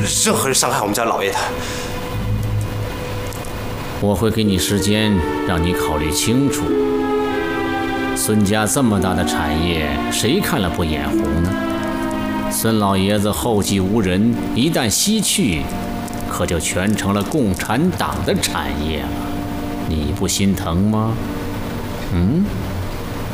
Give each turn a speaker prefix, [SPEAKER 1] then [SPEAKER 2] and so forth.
[SPEAKER 1] 任何人伤害我们家老爷的。
[SPEAKER 2] 我会给你时间，让你考虑清楚。孙家这么大的产业，谁看了不眼红呢？孙老爷子后继无人，一旦西去，可就全成了共产党的产业了。你不心疼吗？